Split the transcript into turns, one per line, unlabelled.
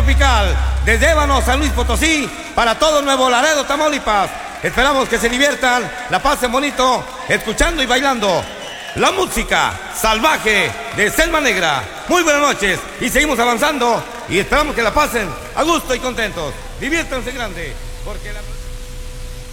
tropical desde Ébano, San Luis Potosí, para todo Nuevo Laredo, Tamaulipas. Esperamos que se diviertan, la pasen bonito, escuchando y bailando la música salvaje de Selva Negra. Muy buenas noches y seguimos avanzando y esperamos que la pasen a gusto y contentos. Diviértanse grande, porque la...